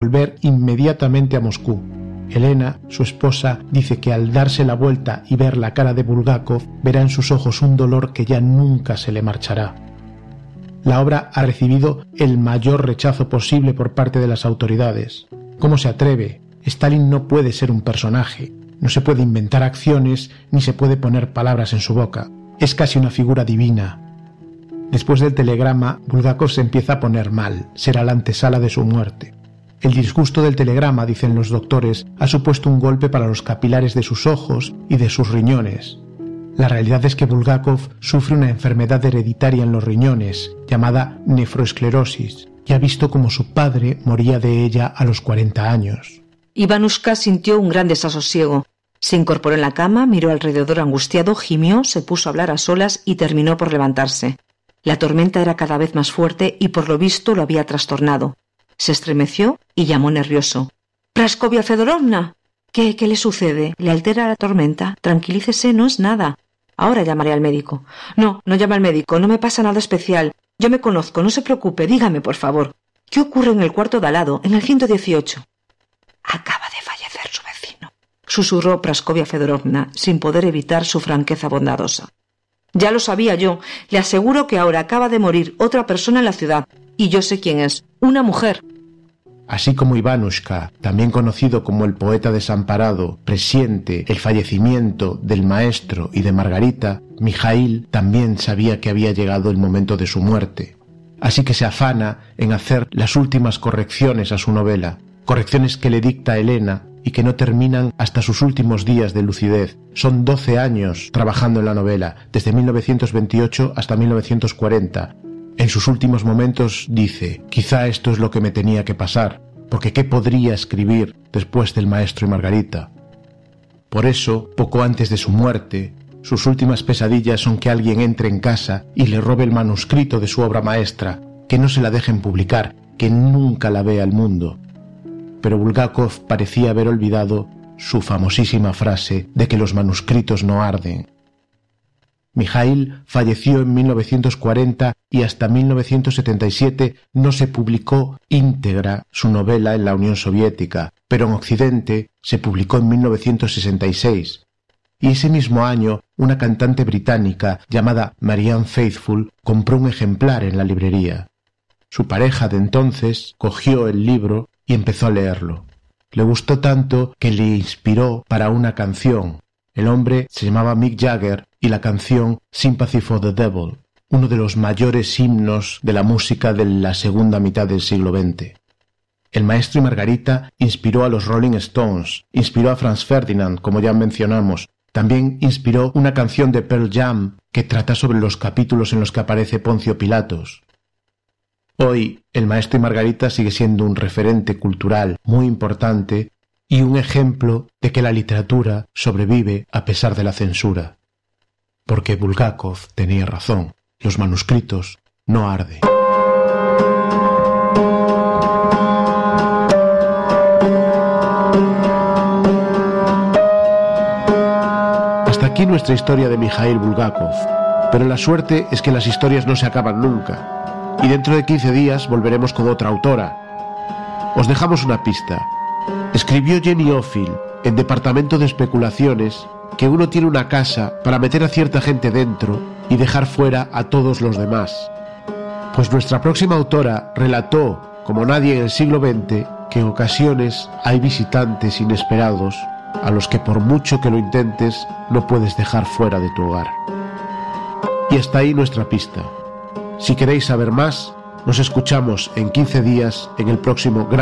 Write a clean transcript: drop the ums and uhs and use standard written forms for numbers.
volver inmediatamente a Moscú. Elena, su esposa, dice que al darse la vuelta y ver la cara de Bulgakov, verá en sus ojos un dolor que ya nunca se le marchará. La obra ha recibido el mayor rechazo posible por parte de las autoridades. ¿Cómo se atreve? Stalin no puede ser un personaje. No se puede inventar acciones ni se puede poner palabras en su boca. Es casi una figura divina. Después del telegrama, Bulgakov se empieza a poner mal. Será la antesala de su muerte. El disgusto del telegrama, dicen los doctores, ha supuesto un golpe para los capilares de sus ojos y de sus riñones. La realidad es que Bulgakov sufre una enfermedad hereditaria en los riñones, llamada nefroesclerosis, y ha visto cómo su padre moría de ella a los 40 años. Ivanushka sintió un gran desasosiego. Se incorporó en la cama, miró alrededor angustiado, gimió, se puso a hablar a solas y terminó por levantarse. La tormenta era cada vez más fuerte y por lo visto lo había trastornado. Se estremeció y llamó nervioso. «Praskovia Fedorovna, ¿qué le sucede? ¿Le altera la tormenta? Tranquilícese, no es nada. Ahora llamaré al médico». No llame al médico, no me pasa nada especial. Yo me conozco, no se preocupe, dígame, por favor. ¿Qué ocurre en el cuarto de al lado, en el 118? Acaba de fallecer su vecino, susurró Praskovia Fedorovna, sin poder evitar su franqueza bondadosa. Ya lo sabía yo, le aseguro que ahora acaba de morir otra persona en la ciudad, y yo sé quién es, una mujer. Así como Ivanushka, también conocido como el poeta desamparado, presiente el fallecimiento del maestro y de Margarita, Mijaíl también sabía que había llegado el momento de su muerte. Así que se afana en hacer las últimas correcciones a su novela, correcciones que le dicta Elena y que no terminan hasta sus últimos días de lucidez. Son 12 años trabajando en la novela, desde 1928 hasta 1940. En sus últimos momentos dice: quizá esto es lo que me tenía que pasar, porque ¿qué podría escribir después del maestro y Margarita? Por eso, poco antes de su muerte, sus últimas pesadillas son que alguien entre en casa y le robe el manuscrito de su obra maestra, que no se la dejen publicar, que nunca la vea el mundo. Pero Bulgakov parecía haber olvidado su famosísima frase de que los manuscritos no arden. Mijaíl falleció en 1940 y hasta 1977 no se publicó íntegra su novela en la Unión Soviética, pero en Occidente se publicó en 1966. Y ese mismo año, una cantante británica llamada Marianne Faithfull compró un ejemplar en la librería. Su pareja de entonces cogió el libro y empezó a leerlo. Le gustó tanto que le inspiró para una canción. El hombre se llamaba Mick Jagger y la canción Sympathy for the Devil, uno de los mayores himnos de la música de la segunda mitad del siglo XX. El maestro y Margarita inspiró a los Rolling Stones, inspiró a Franz Ferdinand, como ya mencionamos. También inspiró una canción de Pearl Jam que trata sobre los capítulos en los que aparece Poncio Pilatos. Hoy, el maestro y Margarita sigue siendo un referente cultural muy importante y un ejemplo de que la literatura sobrevive a pesar de la censura. Porque Bulgakov tenía razón, los manuscritos no arden. Hasta aquí nuestra historia de Mijaíl Bulgakov, pero la suerte es que las historias no se acaban nunca, y dentro de 15 días volveremos con otra autora. Os dejamos una pista. Escribió Jenny Offill en Departamento de Especulaciones que uno tiene una casa para meter a cierta gente dentro y dejar fuera a todos los demás. Pues nuestra próxima autora relató, como nadie en el siglo XX, que en ocasiones hay visitantes inesperados a los que por mucho que lo intentes no puedes dejar fuera de tu hogar. Y hasta ahí nuestra pista. Si queréis saber más, nos escuchamos en 15 días en el próximo